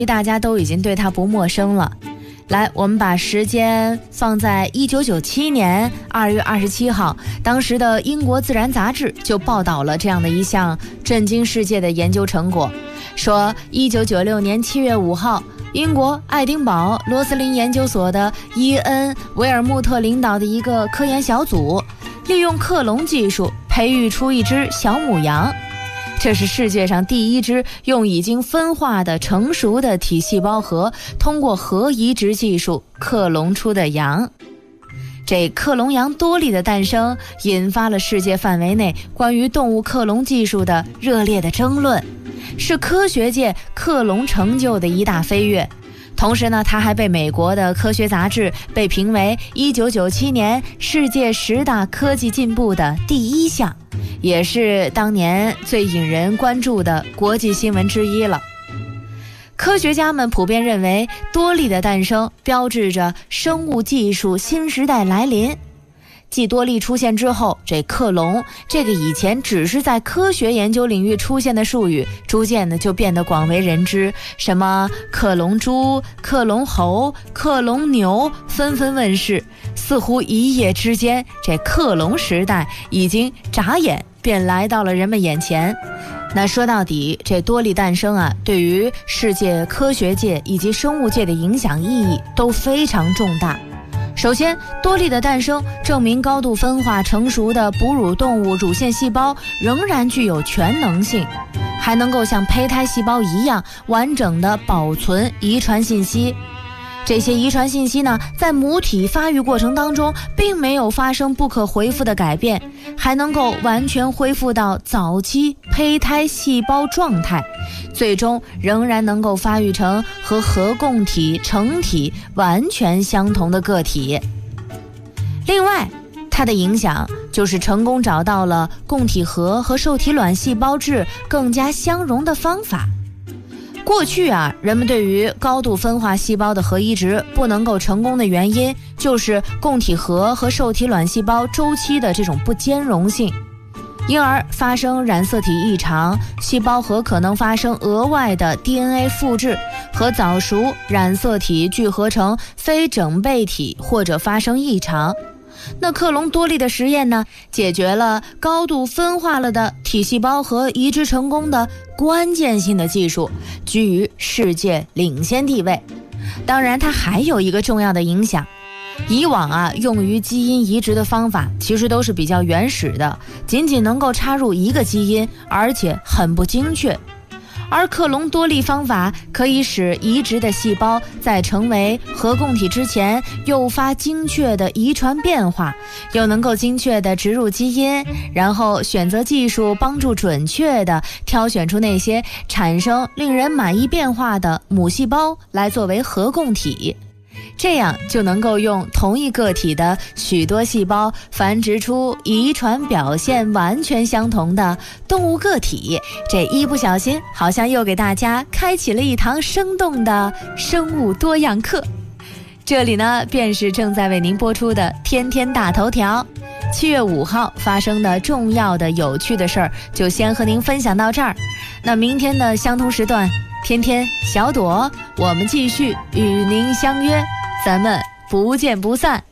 大家都已经对它不陌生了。来，我们把时间放在1997年2月27号，当时的英国自然杂志就报道了这样的一项震惊世界的研究成果，说1996年7月5号，英国爱丁堡罗斯林研究所的伊恩·维尔穆特领导的一个科研小组，利用克隆技术培育出一只小母羊。这是世界上第一只用已经分化的成熟的体细胞核通过核移植技术克隆出的羊。这克隆羊多利的诞生引发了世界范围内关于动物克隆技术的热烈的争论，是科学界克隆成就的一大飞跃。同时呢，它还被美国的科学杂志被评为1997年世界10大科技进步的第一项，也是当年最引人关注的国际新闻之一了。科学家们普遍认为，多利的诞生标志着生物技术新时代来临。继多利出现之后，这克隆这个以前只是在科学研究领域出现的术语，逐渐的就变得广为人知，什么克隆猪、克隆猴、克隆牛纷纷问世，似乎一夜之间，这克隆时代已经眨眼便来到了人们眼前。那说到底，这多利诞生啊，对于世界科学界以及生物界的影响意义都非常重大。首先，多利的诞生证明高度分化成熟的哺乳动物乳腺细胞仍然具有全能性，还能够像胚胎细胞一样完整地保存遗传信息。这些遗传信息呢，在母体发育过程当中并没有发生不可恢复的改变，还能够完全恢复到早期胚胎细胞状态，最终仍然能够发育成和核共体成体完全相同的个体。另外，它的影响就是成功找到了共体核和受体卵细胞质更加相容的方法。过去啊，人们对于高度分化细胞的核移植不能够成功的原因，就是共体核和受体卵细胞周期的这种不兼容性，因而发生染色体异常，细胞核可能发生额外的 DNA 复制，和早熟染色体聚合成非整倍体或者发生异常。那克隆多利的实验呢，解决了高度分化了的体细胞核移植成功的关键性的技术，居于世界领先地位。当然，它还有一个重要的影响。以往啊，用于基因移植的方法其实都是比较原始的，仅仅能够插入一个基因，而且很不精确。而克隆多利方法可以使移植的细胞在成为核共体之前诱发精确的遗传变化，又能够精确地植入基因，然后选择技术帮助准确地挑选出那些产生令人满意变化的母细胞来作为核共体。这样就能够用同一个体的许多细胞繁殖出遗传表现完全相同的动物个体。这一不小心好像又给大家开启了一堂生动的生物多样课。这里呢，便是正在为您播出的天天大头条。7月5号发生的重要的有趣的事儿就先和您分享到这儿。那明天的相同时段，天天小朵我们继续与您相约，咱们不见不散。